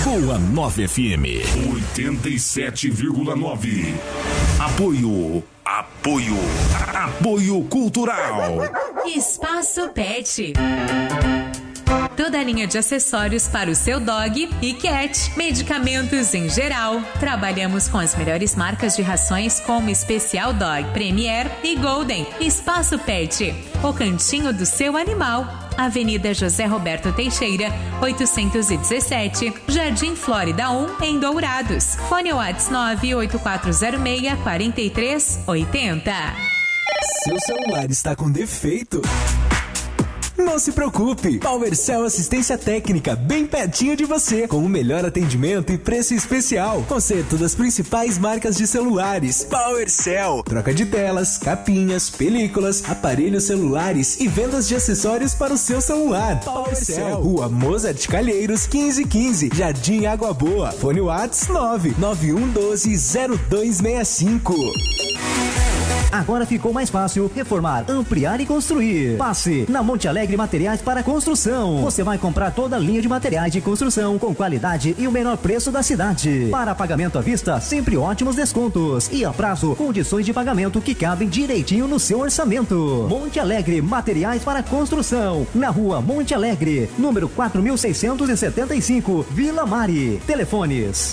Boa 9 FM 87,9. Apoio Cultural. Espaço Pet. Toda a linha de acessórios para o seu dog e cat. Medicamentos em geral. Trabalhamos com as melhores marcas de rações como Especial Dog, Premier e Golden. Espaço Pet, o cantinho do seu animal. Avenida José Roberto Teixeira, 817, Jardim Flórida 1, em Dourados. Fone WhatsApp 98406-4380. Seu celular está com defeito? Não se preocupe, PowerCell Assistência Técnica, bem pertinho de você, com o melhor atendimento e preço especial. Conserto das principais marcas de celulares. PowerCell, troca de telas, capinhas, películas, aparelhos celulares e vendas de acessórios para o seu celular. PowerCell, Rua Mozart Calheiros, 1515, Jardim Água Boa. Fone WhatsApp 991120265. Agora ficou mais fácil reformar, ampliar e construir. Passe na Monte Alegre Materiais para Construção. Você vai comprar toda a linha de materiais de construção com qualidade e o menor preço da cidade. Para pagamento à vista, sempre ótimos descontos. E a prazo, condições de pagamento que cabem direitinho no seu orçamento. Monte Alegre Materiais para Construção. Na rua Monte Alegre, número 4675, Vila Mari. Telefones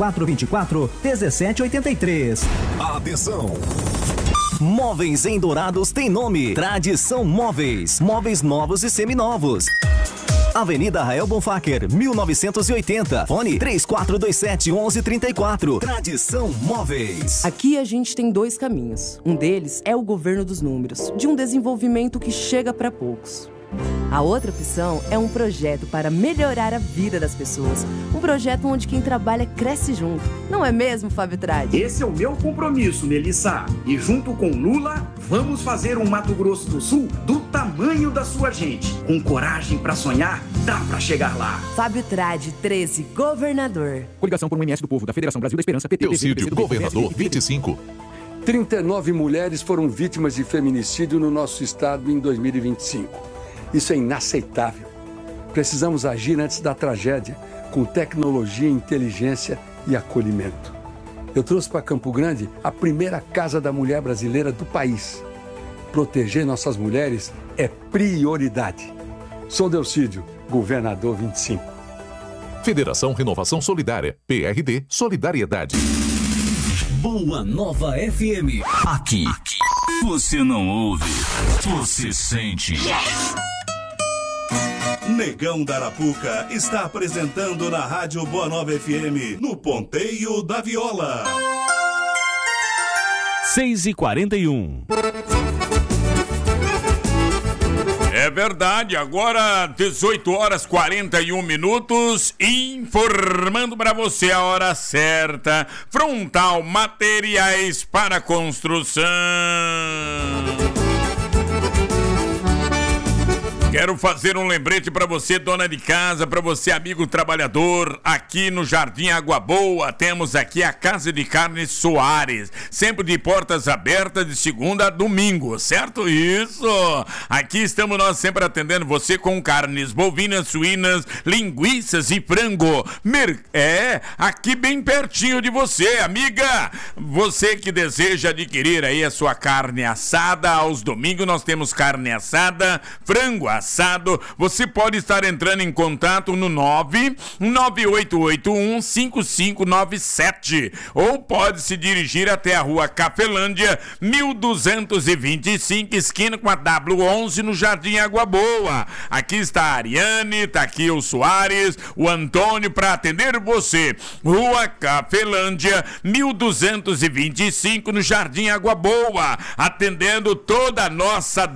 3424-1783. Atenção! Móveis em Dourados tem nome. Tradição Móveis. Móveis novos e seminovos. Avenida Rael Bonfacker, 1980. Fone 3427-1134. Tradição Móveis. Aqui a gente tem dois caminhos. Um deles é o governo dos números, de um desenvolvimento que chega para poucos. A outra opção é um projeto para melhorar a vida das pessoas. Um projeto onde quem trabalha cresce junto. Não é mesmo, Fábio Tradi? Esse é o meu compromisso, Melissa. E junto com Lula, vamos fazer um Mato Grosso do Sul do tamanho da sua gente. Com coragem para sonhar, dá para chegar lá. Fábio Tradi, 13, governador. Coligação por um MS do Povo, da Federação Brasil da Esperança, PT. Eucídio, governador, 25. 39 mulheres foram vítimas de feminicídio no nosso estado em 2025. Isso é inaceitável. Precisamos agir antes da tragédia, com tecnologia, inteligência e acolhimento. Eu trouxe para Campo Grande a primeira Casa da Mulher brasileira do país. Proteger nossas mulheres é prioridade. Sou Delcídio, governador 25. Federação Renovação Solidária, PRD Solidariedade. Boa Nova FM. Aqui você não ouve, você sente. Negão da Arapuca está apresentando na Rádio Boa Nova FM, no Ponteio da Viola. 6h41. É verdade, agora 18h41, informando para você a hora certa. Frontal Materiais para Construção. Quero fazer um lembrete para você, dona de casa, para você, amigo trabalhador. Aqui no Jardim Água Boa, temos aqui a Casa de Carnes Soares, sempre de portas abertas de segunda a domingo, certo? Isso! Aqui estamos nós sempre atendendo você com carnes bovinas, suínas, linguiças e frango. Aqui bem pertinho de você, amiga. Você que deseja adquirir aí a sua carne assada, aos domingos nós temos carne assada, frango assado. Você pode estar entrando em contato no 998815597 ou pode se dirigir até a rua Cafelândia 1225, esquina com a W11, no Jardim Água Boa. Aqui está a Ariane, está aqui o Soares, o Antônio para atender você. Rua Cafelândia 1225, no Jardim Água Boa, atendendo toda a nossa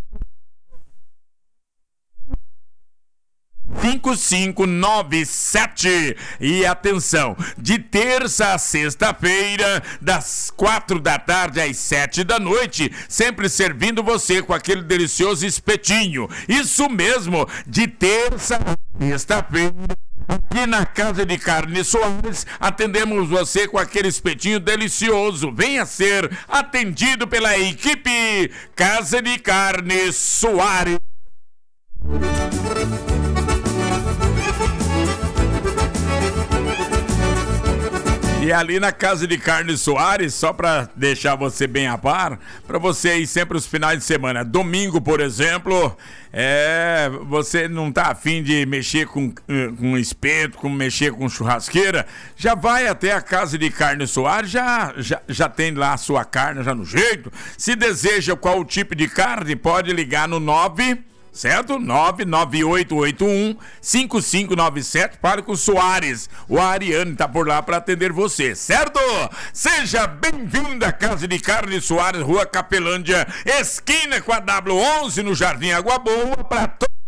5597. E atenção, de terça a sexta-feira, das 4 da tarde às 7 da noite, sempre servindo você com aquele delicioso espetinho. Isso mesmo, de terça a sexta-feira, aqui na Casa de Carnes Soares, atendemos você com aquele espetinho delicioso. Venha ser atendido pela equipe Casa de Carnes Soares. E ali na Casa de Carne Soares, só para deixar você bem a par, para você ir sempre os finais de semana. Domingo, por exemplo, você não tá afim de mexer com espeto, com mexer com churrasqueira, já vai até a Casa de Carne Soares, já tem lá a sua carne já no jeito. Se deseja qual tipo de carne, pode ligar no certo? 99881-5597. Fale com o Soares. O Ariane tá por lá para atender você, certo? Seja bem-vindo à Casa de Carne Soares, Rua Capelândia, esquina com a W11, no Jardim Água Boa, para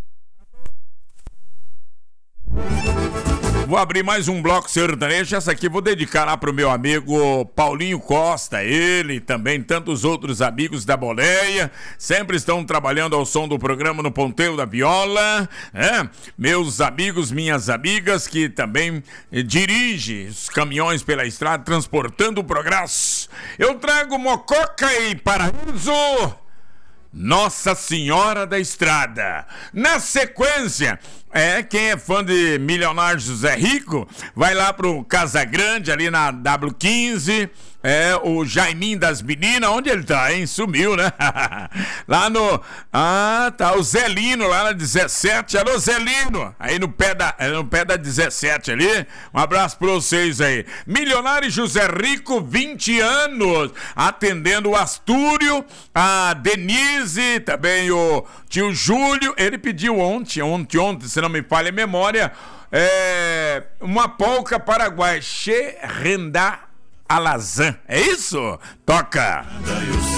Vou abrir mais um bloco sertanejo. Essa aqui vou dedicar lá pro meu amigo Paulinho Costa. Ele também, tantos outros amigos da boleia, sempre estão trabalhando ao som do programa no ponteio da viola. Meus amigos, minhas amigas, que também dirigem os caminhões pela estrada, transportando o progresso. Eu trago Mococa e Paraíso, Nossa Senhora da Estrada. Na sequência, quem é fã de Milionário José Rico, vai lá pro Casa Grande, ali na W15, o Jaiminho das Meninas, onde ele tá, hein? Sumiu, né? Lá no... tá o Zelino, lá na 17, alô Zelino, aí no pé da 17 ali, um abraço pra vocês aí. Milionário José Rico, 20 anos, atendendo o Astúrio, a Denise, também o tio Júlio, ele pediu ontem, se não me falha a memória, uma polca paraguai, Che Rendá Alazan, é isso? Toca!